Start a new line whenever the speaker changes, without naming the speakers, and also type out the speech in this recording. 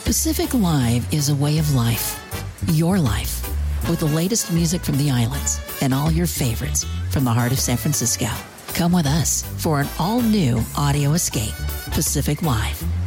Pacific Live is a way of life. Your life. With the latest music from the islands and all your favorites from the heart of San Francisco. Come with us for an all-new audio escape. Pacific Live.